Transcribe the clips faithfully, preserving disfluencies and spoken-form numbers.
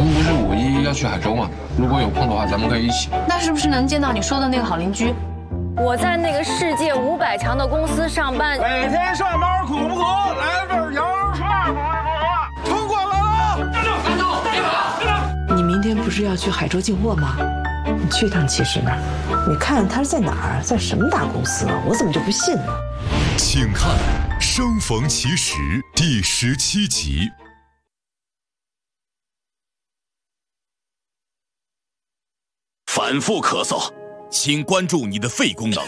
咱们不是五一要去海州吗？如果有空的话，咱们可以一起。 那是不是能见到你说的那个好邻居？ 我在那个世界五百强的公司上班， 每天上班苦不苦？来这儿羊肉串苦不苦？城管来了！站住！站住！别跑！站住！ 你明天不是要去海州进货吗？你去趟其实那儿，你看他是在哪儿，在什么大公司？我怎么就不信呢？ 请看《生逢其时》第十七集。 反复咳嗽，请关注你的肺功能。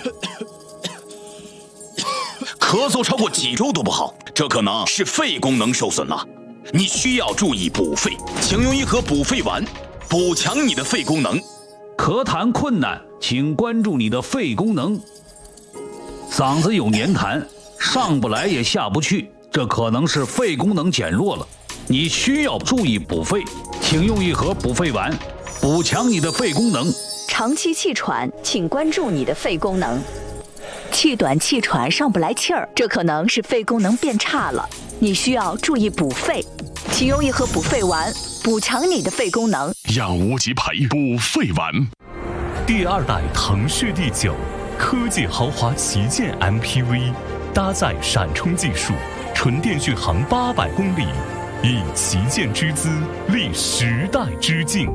咳嗽超过几周都不好，这可能是肺功能受损了。你需要注意补肺，请用一盒补肺丸，补强你的肺功能。 咳痰困难，请关注你的肺功能。嗓子有黏痰，上不来也下不去，这可能是肺功能减弱了。你需要注意补肺，请用一盒补肺丸，补强你的肺功能。 长期气喘，请关注你的肺功能。气短气喘上不来气儿，这可能是肺功能变差了，你需要注意补肺，请用一盒补肺丸，补强你的肺功能。 养无极培补肺丸。 第二代腾势 D 九科技豪华旗舰 M P V， 搭载闪充技术，纯电续航八百公里，以旗舰之姿立时代之境。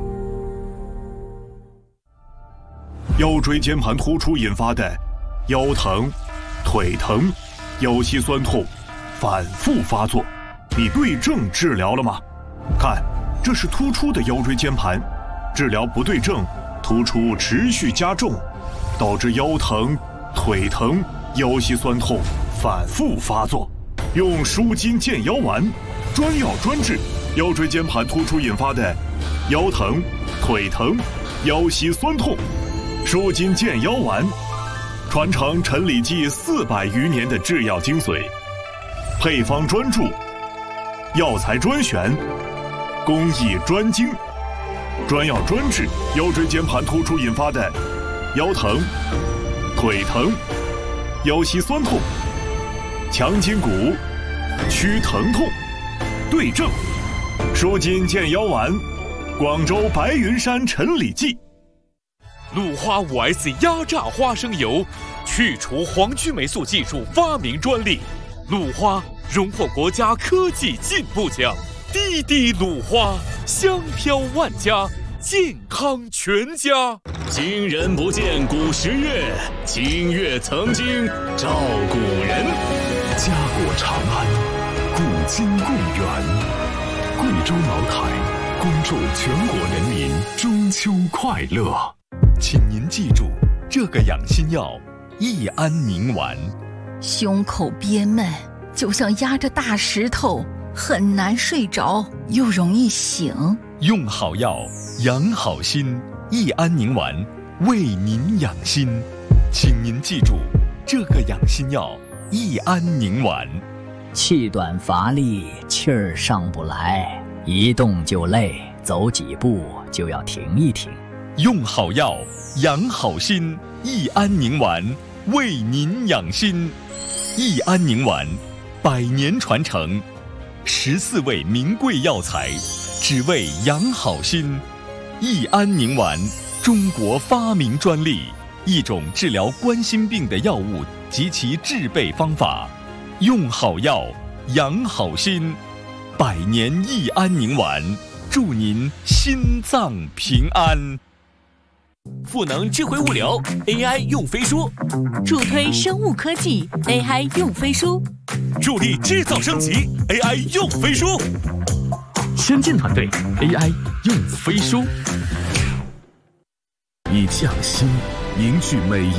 腰椎间盘突出引发的腰疼、腿疼、腰膝酸痛反复发作，你对症治疗了吗？看，这是突出的腰椎间盘，治疗不对症，突出持续加重，导致腰疼、腿疼、腰膝酸痛反复发作。用舒筋健腰丸，专药专治腰椎间盘突出引发的腰疼、腿疼、腰膝酸痛。舒筋健腰丸，传承陈李济四百余年的制药精髓，配方专注，药材专选，工艺专精，专药专治腰椎间盘突出引发的腰疼、腿疼、腰膝酸痛，强筋骨，祛疼痛，对症。舒筋健腰丸，广州白云山陈李济。 鲁花 五 S 压榨花生油，去除黄曲霉素技术发明专利，鲁花荣获国家科技进步奖。滴滴鲁花，香飘万家，健康全家。 今人不见古时月，今月曾经照古人。 家国长安，古今共源。贵州茅台恭祝全国人民中秋快乐。请您记住这个养心药益安宁丸。 胸口憋闷，就像压着大石头，很难睡着，又容易醒。 用好药养好心，益安宁丸为您养心。请您记住这个养心药益安宁丸。 气短乏力，气儿上不来，一动就累，走几步就要停一停。 用好药养好心，益安宁丸为您养心。益安宁丸百年传承，十四味名贵药材，只为养好心。益安宁丸中国发明专利，一种治疗冠心病的药物及其制备方法。用好药养好心，百年益安宁丸，祝您心脏平安。 赋能智慧物流 A I 用飞书， 助推生物科技 A I 用飞书， 助力制造升级 A I 用飞书， 先进团队 A I 用飞书， 以匠心凝聚每一